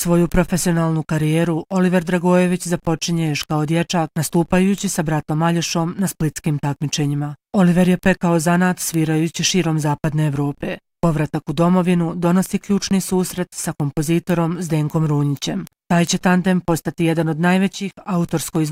Svoju profesionalnu karijeru Oliver Dragojević započinje još kao dječak nastupajući sa bratom Aljošom na splitskim takmičenjima. Oliver je pekao zanat svirajući širom zapadne Evrope. Povratak u domovinu donosi ključni susret sa kompozitorom Zdenkom Runjićem. Taj će tandem postati jedan od najvećih autorsko